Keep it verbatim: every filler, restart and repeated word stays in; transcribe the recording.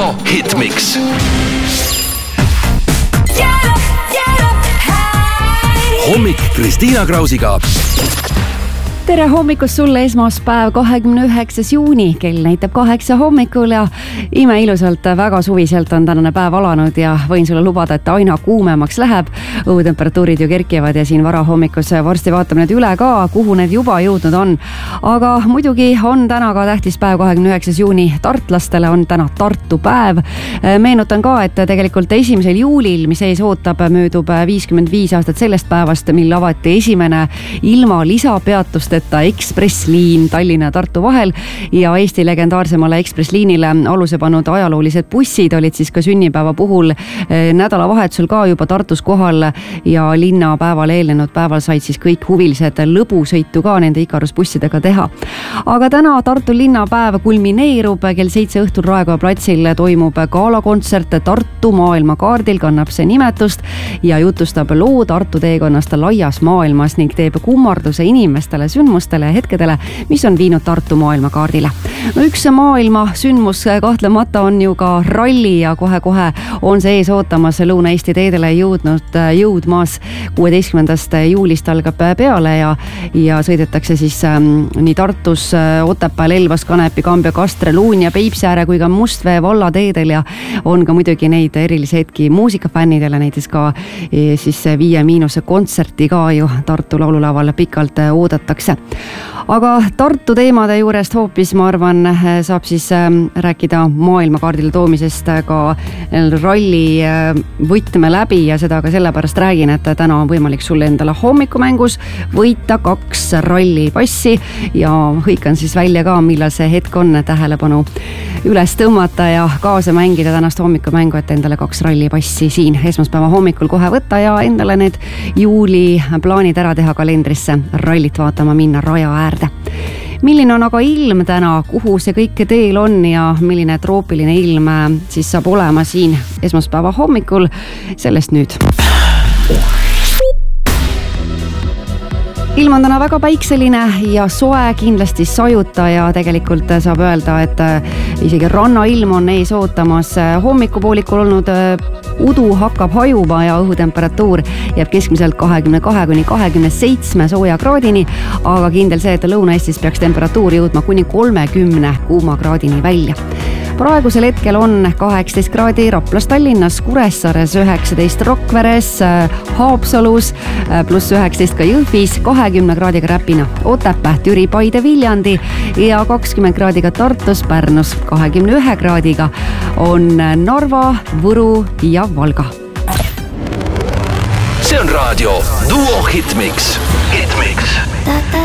Duo Hitmix. Hommik Kristiina Krausiga. Tere hommikust sulle, esmaspäev, kahekümne üheksas juuni, kell näitab kaheksa hommikul ja ime ilusalt, väga suviselt on tänane päev alanud ja võin sulle lubada, et aina kuumemaks läheb. Õhutemperatuurid ju kerkivad ja siin varahommikus varsti vaatame need üle ka, kuhu need juba jõudnud on. Aga muidugi on täna ka tähtis päev, kahekümne üheksas juuni. Tartlastele on täna Tartu päev. Meenutan ka, et tegelikult esimesel juulil, mis ees ootab, möödub viiskümmend viis aastat sellest päevast, mil avati esimene ilma lisapeatust ekspressliin Tallinna ja Tartu vahel ja Eesti legendaarsemale ekspressliinile aluse pannud ajaloolised bussid olid siis ka sünnipäeva puhul nädalavahetusel ka juba Tartus kohal ja linnapäeval eelnenud päeval said siis kõik huvilised lõbusõitu ka nende ikarusbussidega teha. Aga täna Tartu linnapäev kulmineerub, kell seitse õhtul Raekoja platsil toimub gaalakontsert Tartu maailmakaardil, kannab see nimetust ja jutustab loo Tartu teekonnast laias maailmas ning teeb kummarduse inimestele sündmustele ja hetkedele, mis on viinud Tartu maailmakaardile. No üks maailma sündmus kahtlemata on ju ka ralli ja kohe-kohe on see ees ootamas Lõuna-Eesti teedele jõudnud jõudmas. kuueteistkümnendast juulist algab peale ja, ja sõidetakse siis ähm, nii Tartus, Otepääl, Elvas, Kanepi, Kambja, Kastre, Luunja, Peipsiääre kui ka Mustvee valla teedel ja on ka muidugi neid erilisi hetki muusikafännidele, näiteks ka siis Viie Miinuse kontserti ka ju Tartu laululaval pikalt oodatakse. Aga Tartu teemade juurest hoopis, ma arvan, saab siis rääkida maailmakaardile toomisest ka ralli võtme läbi ja seda ka sellepärast räägin, et täna on võimalik sulle endale hommikumängus võita kaks rallipassi ja hõikan siis välja ka, millal see hetk on tähelepanu üles tõmmata ja kaasa mängida tänast hommikumängu, et endale kaks rallipassi siin esmaspäeva hommikul kohe võtta ja endale need juuli plaanid ära teha kalendrisse rallit vaatama minna raja äärde. Milline on aga ilm täna, kuhu see kõik teel on ja milline troopiline ilm siis saab olema siin esmaspäeva hommikul, sellest nüüd. Ilm on täna väga päikseline ja soe, kindlasti sajuta ja tegelikult saab öelda, et isegi rannailm on ees ootamas. Hommikupoolikul olnud udu hakkab hajuma ja õhutemperatuur jääb keskmiselt kahekümne kahe kuni kahekümne seitsme sooja kraadini, aga kindel see, et Lõuna-Eestis peaks temperatuur jõudma kuni kolmekümne kuuma kraadini välja. Praegusel hetkel on kaheksateist kraadi Raplas, Tallinnas, Kuressaares, üheksateist Rockveres, Haapsalus, pluss üheksateist ka Jõhvis, kahekümne kraadiga Räpina, Otepää, Türi, Paide, Viljandi ja kakskümmend kraadiga Tartus, Pärnus, kahekümne ühe kraadiga on Narva, Võru ja Valga. See on raadio Duo Hitmix. Hitmix.